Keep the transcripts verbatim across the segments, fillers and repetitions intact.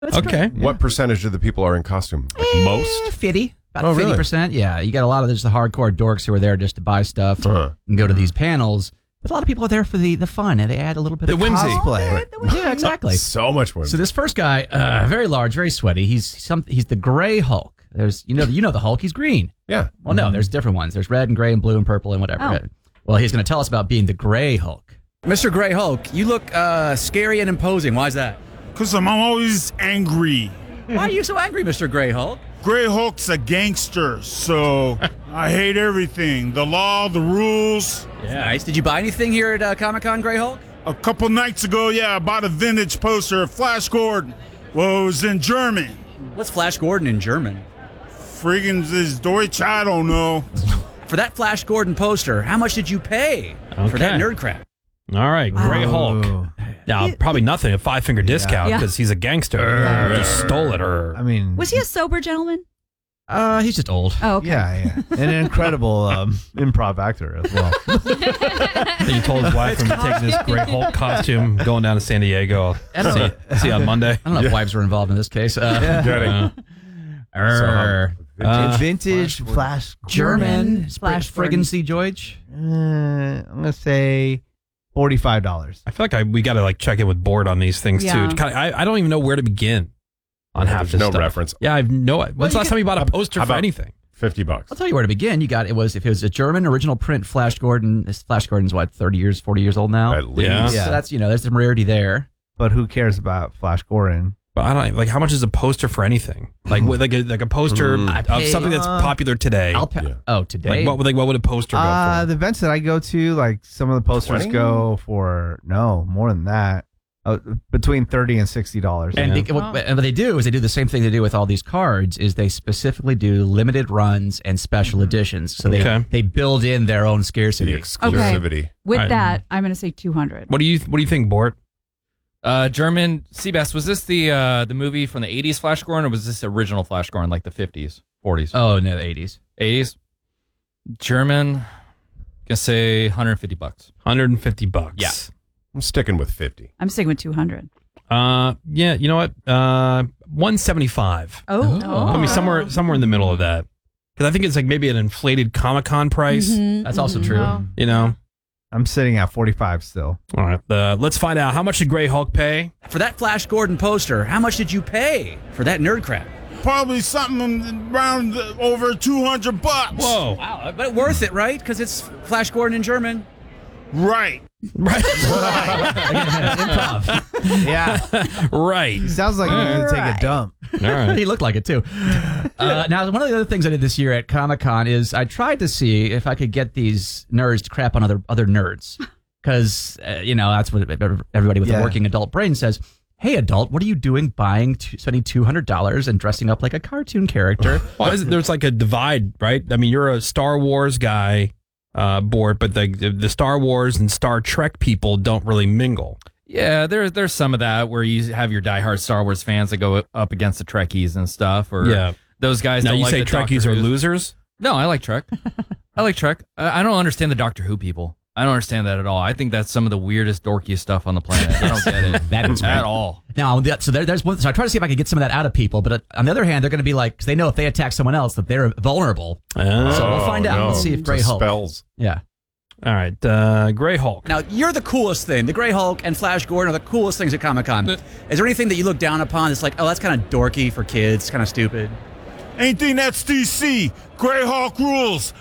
That's okay. Pretty, yeah. What percentage of the people are in costume? Like eh, most? fifty. About oh, fifty percent. Really? Yeah. You got a lot of there's the hardcore dorks who are there just to buy stuff uh-huh. and go to these panels. But a lot of people are there for the, the fun, and they add a little bit the of whimsy. cosplay. Right. Yeah, exactly. So much whimsy. So this first guy, uh, very large, very sweaty. He's some. He's the Gray Hulk. There's you know you know the Hulk. He's green. Yeah. Well, no, there's different ones. There's red and gray and blue and purple and whatever. Oh. Well, he's going to tell us about being the Gray Hulk. Mister Gray Hulk, you look uh, scary and imposing. Why is that? Because I'm always angry. Why are you so angry, Mister Gray Hulk? Gray Hulk's a gangster, so I hate everything. The law, the rules. Yeah. Nice. Did you buy anything here at uh, Comic-Con, Gray Hulk? A couple nights ago, yeah, I bought a vintage poster of Flash Gordon. Well, it was in German. What's Flash Gordon in German? Friggin' this Deutsch, I don't know. For that Flash Gordon poster, how much did you pay Okay. for that nerd crap? All right, Gray Wow. Hulk. Now, probably nothing, a five finger discount Yeah. because he's a gangster. Or just stole it, or I mean, Was he a sober gentleman? Uh, he's just old. Oh, okay. yeah, yeah, an incredible um, improv actor as well. he told his wife from taking this Gray Hulk costume, going down to San Diego. I don't See, know. see you on Monday. I don't know if wives were involved in this case. Uh, Getting. er, So, Uh, Vintage Flash German, Flash Flash friggin' see George. Uh, I'm gonna say forty-five dollars. I feel like I we got to like check in with Board on these things Yeah. too. Kinda, I I don't even know where to begin on Yeah, half there's this no stuff. reference. Yeah, I've no. When's Well, the you last can- time you bought a poster how for about- anything? fifty bucks. I'll tell you where to begin. You got it was if it was a German original print Flash Gordon. This Flash Gordon's what thirty years, forty years old now. At least. Yeah. So that's you know there's some rarity there. But who cares about Flash Gordon? But I don't like how much is a poster for anything? Like what- like a, like a poster Mm. I of pay- something that's uh, popular today. I'll pay. Yeah. Oh, today. Like what would like what would a poster go Uh, for? the events that I go to, like some of the posters twenty? go for no more than that, uh, between thirty and sixty dollars. And, Yeah. they, what, and what they do is they do the same thing they do with all these cards is they specifically do limited runs and special editions. So they Okay. they build in their own The scarcity. exclusivity. With All right. that, I'm going to say two hundred. What do you what do you think, Bort? Uh, German, Seabass, was this the uh, the movie from the eighties Flash Gordon, or was this original Flash Gordon, like the fifties, forties, Oh no, the eighties. eighties? German, gonna say one hundred fifty bucks. one hundred fifty bucks. Yeah. I'm sticking with fifty. I'm sticking with two hundred. Uh, yeah. You know what? Uh, one seventy-five. Oh. Put me somewhere somewhere in the middle of that because I think it's like maybe an inflated Comic Con price. Mhm, That's also mhm. true. Oh. You know. I'm sitting at forty-five still. All right. Uh, let's find out how much did Gray Hulk pay? For that Flash Gordon poster, how much did you pay for that nerd crap? Probably something around over two hundred bucks. Whoa. Wow, but worth it, right? Because it's Flash Gordon in German. Right. Right. Improv. Yeah, right. sounds like you're gonna take Alright. a dump. All right. He looked like it too. Uh, now, one of the other things I did this year at Comic Con is I tried to see if I could get these nerds to crap on other other nerds, because uh, you know that's what everybody with Yeah. a working adult brain says. Hey, adult, what are you doing buying, t- spending two hundred dollars and dressing up like a cartoon character? Why is it, there's like a divide, right? I mean, you're a Star Wars guy, uh, Bort, but the the Star Wars and Star Trek people don't really mingle. Yeah, there's there's some of that where you have your diehard Star Wars fans that go up against the Trekkies and stuff, or Yeah. those guys. Now don't you like say the Doctor Trekkies are Who's. losers? No, I like Trek. I like Trek. I, I don't understand the Doctor Who people. I don't understand that at all. I think that's some of the weirdest, dorkiest stuff on the planet. I don't get it That is at right. all. Now, that- so there, there's one. So I try to see if I can get some of that out of people, but uh, on the other hand, they're going to be like, because they know if they attack someone else, that they're vulnerable. Oh. So we'll find out. no. Let's see if It's Gray a Hulk. spells. Yeah. All right. Uh, Gray Hulk. Now, you're the coolest thing. The Gray Hulk and Flash Gordon are the coolest things at Comic Con. Is there anything that you look down upon that's like, oh, that's kind of dorky for kids, kind of stupid? Anything that's D C. Gray Hawk rules.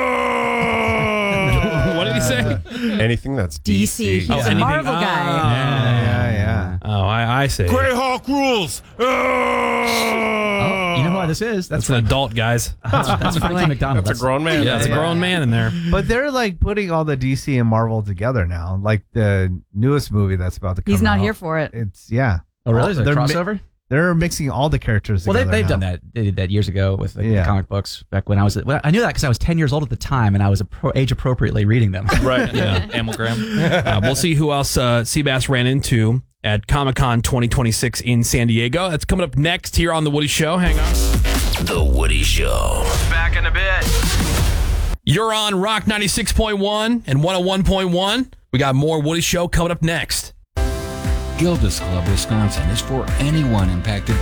Oh! What did he say? Anything that's D C. D C. He's Oh, a anything- Marvel ah. guy. Yeah, yeah. Oh, I, I see. Gray Hawk rules. Oh! Oh, you know who this is? That's That's an adult, guys. that's Frankie McDonald. That's a grown man. Yeah, it's a grown man in there. But they're like putting all the D C and Marvel together now. Like the newest movie that's about to come He's not out. here for it. It's yeah. Oh, really? Is it a They're mi- crossover? They're mixing all the characters Well, they, together. they've now. done that. They did that years ago with the Yeah. comic books back when I was. Well, I knew that because I was ten years old at the time, and I was appro- age appropriately reading them. Right. Yeah, Amalgam. Uh, we'll see who else uh, Seabass ran into at Comic Con twenty twenty-six in San Diego. That's coming up next here on The Woody Show. Hang on. The Woody Show. Back in a bit. You're on Rock ninety-six point one and one oh one point one. We got more Woody Show coming up next. Gildas Club Wisconsin is for anyone impacted